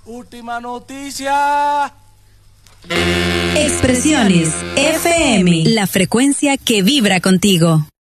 Última noticia. Expresiones FM, la frecuencia que vibra contigo.